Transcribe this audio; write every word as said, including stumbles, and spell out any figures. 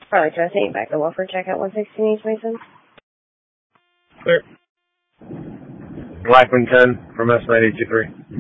Alright, can I take you back to Welfare Check at one sixteen East Mason? Clear. Blackman ten from S nine eight two three.